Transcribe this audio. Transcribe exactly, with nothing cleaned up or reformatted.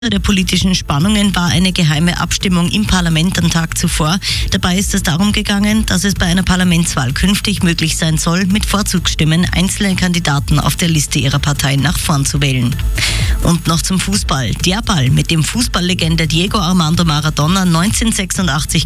Der politischen Spannungen war eine geheime Abstimmung im Parlament am Tag zuvor. Dabei ist es darum gegangen, dass es bei einer Parlamentswahl künftig möglich sein soll, mit Vorzugsstimmen einzelne Kandidaten auf der Liste ihrer Partei nach vorn zu wählen. Und noch zum Fußball. Der Ball, mit dem Fußballlegende Diego Armando Maradona neunzehnhundertsechsundachtzig